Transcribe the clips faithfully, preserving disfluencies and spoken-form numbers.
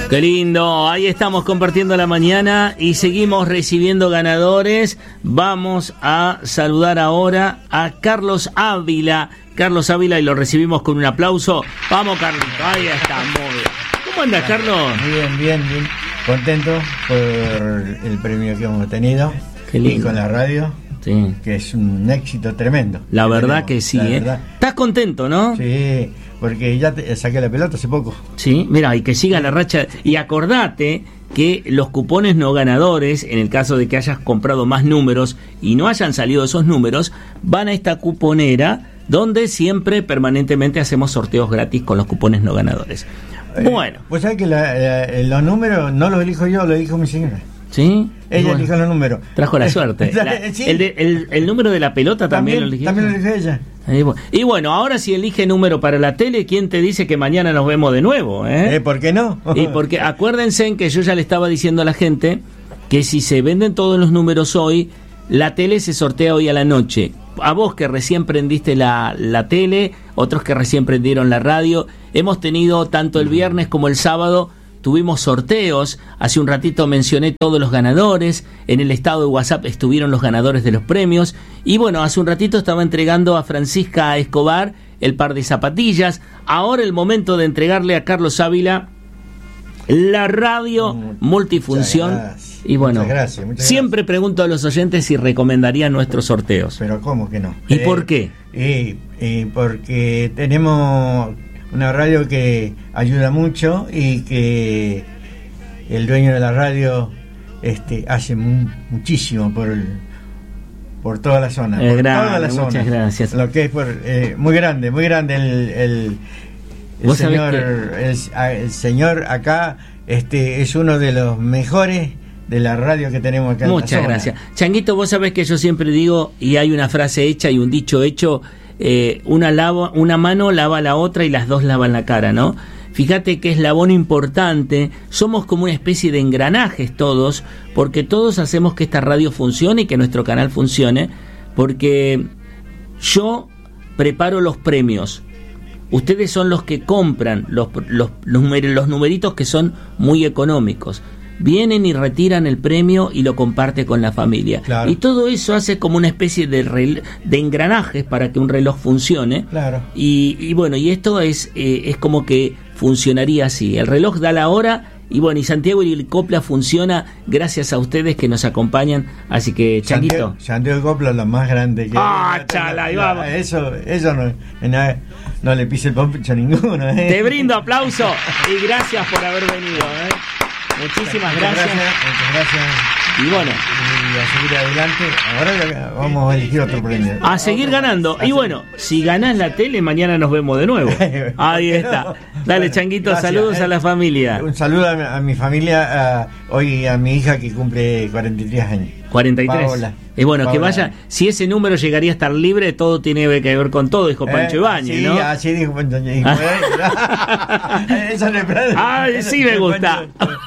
Qué lindo, ahí estamos compartiendo la mañana y seguimos recibiendo ganadores. Vamos a saludar ahora a Carlos Ávila. Carlos Ávila, y lo recibimos con un aplauso. Vamos, Carlito, ahí está, muy bien. ¿Cómo andas, Carlos? Bien, bien, bien. Contento por el premio que hemos tenido. Qué lindo. Y con la radio, sí, que es un éxito tremendo. La verdad que sí, ¿eh? Verdad. ¿Estás contento, no? Sí, porque ya te, saqué la pelota hace poco. Sí, mira, y que siga la racha. Y acordate que los cupones no ganadores, en el caso de que hayas comprado más números y no hayan salido esos números, van a esta cuponera donde siempre permanentemente hacemos sorteos gratis con los cupones no ganadores. Bueno. Eh, pues sabes que la, la, los números no los elijo yo, los elijo mi señora. ¿Sí? Ella bueno, eligió los números. Trajo la suerte. La, ¿Sí? el, de, el, el número de la pelota también, también lo eligió. También lo eligió ella. Y bueno, y bueno, ahora si elige número para la tele, ¿quién te dice que mañana nos vemos de nuevo? ¿Eh? ¿Eh? ¿Por qué no? Y porque acuérdense en que yo ya le estaba diciendo a la gente que si se venden todos los números hoy, la tele se sortea hoy a la noche. A vos que recién prendiste la, la tele, otros que recién prendieron la radio, hemos tenido tanto el viernes como el sábado, tuvimos sorteos. Hace un ratito mencioné todos los ganadores. En el estado de WhatsApp estuvieron los ganadores de los premios. Y bueno, hace un ratito estaba entregando a Francisca Escobar el par de zapatillas. Ahora el momento de entregarle a Carlos Ávila la radio muchas multifunción. Gracias. Y bueno, muchas gracias, muchas siempre gracias. Pregunto a los oyentes si recomendarían nuestros sorteos. Pero ¿cómo que no? ¿Y eh, por qué? Eh, eh, porque tenemos una radio que ayuda mucho y que el dueño de la radio este, hace mu- muchísimo por el, por toda la zona. Eh, por grande, toda la muchas zona. gracias. Lo que es por, eh, muy grande, muy grande el, el, el señor, el, el señor acá este, es uno de los mejores de la radio que tenemos acá. Muchas en la zona. gracias. Changuito, vos sabés que yo siempre digo, y hay una frase hecha y un dicho hecho, eh, una lava, una mano lava la otra y las dos lavan la cara, ¿no? Fíjate que eslabón importante, somos como una especie de engranajes todos, porque todos hacemos que esta radio funcione y que nuestro canal funcione, porque yo preparo los premios. Ustedes son los que compran los, los, los, los numeritos que son muy económicos. Vienen y retiran el premio y lo comparte con la familia. Claro. Y todo eso hace como una especie de, rel- de engranajes para que un reloj funcione. Claro. Y, y bueno, y esto es, eh, es como que funcionaría así. El reloj da la hora y bueno, y Santiago y el Copla funciona gracias a ustedes que nos acompañan. Así que, Changuito. Santiago, Santiago y Copla, lo más grande que... ¡Ah, chala! Ahí vamos. Eso, eso no, no, no le pise el pompicho a ninguno. ¿eh? Te brindo aplauso y gracias por haber venido, ¿eh? Muchísimas muchas gracias. gracias. Muchas gracias. Y bueno, y a seguir adelante. Ahora vamos a elegir otro premio. a seguir ganando. Y bueno, si ganás la tele, mañana nos vemos de nuevo. Ahí está. Dale, Changuito, gracias, saludos eh. a la familia. Un saludo a mi, a mi familia, a, hoy a mi hija que cumple cuarenta y tres años. cuarenta y tres. Paola. Y bueno, Paola. que vaya, si ese número llegaría a estar libre, todo tiene que ver con todo, dijo Pancho Eh, Ibáñez, sí, ¿no? así dijo Pancho Ibáñez. Eso no es verdad. Ay, sí me gusta.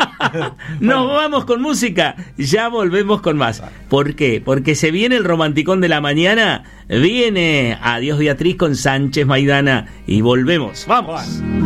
Nos vamos con música, ya volvemos con más. ¿Por qué? Porque se viene el romanticón de la mañana, viene Adiós Beatriz con Sánchez Maidana y volvemos. ¡Vamos!